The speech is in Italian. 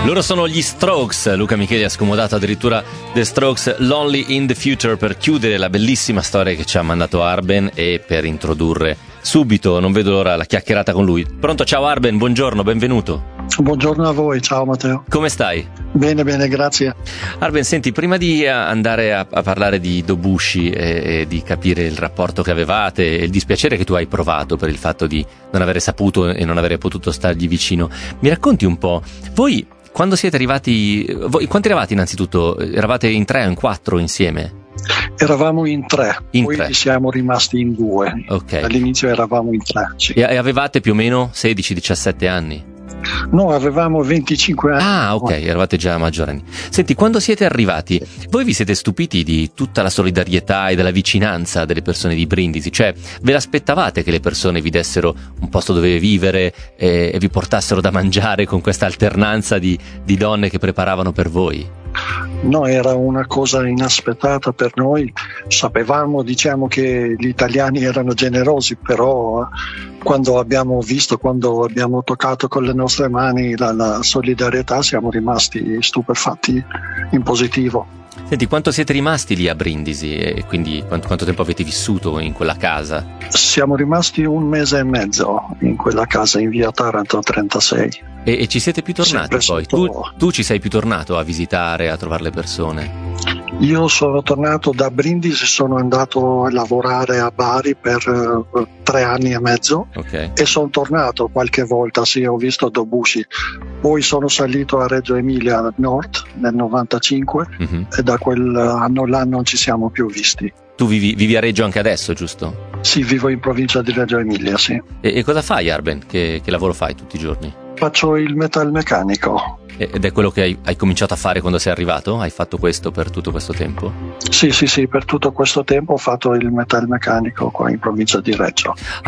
Loro sono gli Strokes. Luca Micheli ha scomodato addirittura The Strokes Lonely in the Future per chiudere la bellissima storia che ci ha mandato Arben e per introdurre subito, non vedo l'ora, la chiacchierata con lui. Pronto? Ciao Arben, buongiorno, benvenuto. Buongiorno a voi, ciao Matteo. Come stai? Bene, grazie. Arben, senti, prima di andare a parlare di Dobushi e di capire il rapporto che avevate e il dispiacere che tu hai provato per il fatto di non avere saputo e non avere potuto stargli vicino, mi racconti un po', voi quando siete arrivati, quanti eravate innanzitutto? Eravate in 3 o in 4 insieme? Eravamo in 3, poi siamo rimasti in 2. Okay. All'inizio eravamo in 3. Sì. E avevate più o meno 16-17 anni? No, avevamo 25 anni. Ah, ok, eravate già maggiorenni. Senti, quando siete arrivati, voi vi siete stupiti di tutta la solidarietà e della vicinanza delle persone di Brindisi? Cioè, ve l'aspettavate che le persone vi dessero un posto dove vivere e vi portassero da mangiare con questa alternanza di donne che preparavano per voi? No, era una cosa inaspettata per noi. Sapevamo, che gli italiani erano generosi, però quando abbiamo toccato con le nostre mani la solidarietà, siamo rimasti stupefatti in positivo. Senti, quanto siete rimasti lì a Brindisi e quindi quanto tempo avete vissuto in quella casa? Siamo rimasti 1 mese e mezzo in quella casa in via Taranto 36. E ci siete più tornati poi? Tu ci sei più tornato a visitare, a trovare le persone? Io sono tornato da Brindisi, sono andato a lavorare a Bari per 3 anni e mezzo. Okay. E sono tornato qualche volta, sì, ho visto Dobushi. Poi sono salito a Reggio Emilia Nord nel 95 e da quell'anno là non ci siamo più visti. Tu vivi a Reggio anche adesso, giusto? Sì, vivo in provincia di Reggio Emilia, sì. E cosa fai, Arben? Che lavoro fai tutti i giorni? Faccio il metalmeccanico. Ed è quello che hai cominciato a fare quando sei arrivato? Hai fatto questo per tutto questo tempo? Sì, per tutto questo tempo ho fatto il metalmeccanico qua in provincia di Reggio.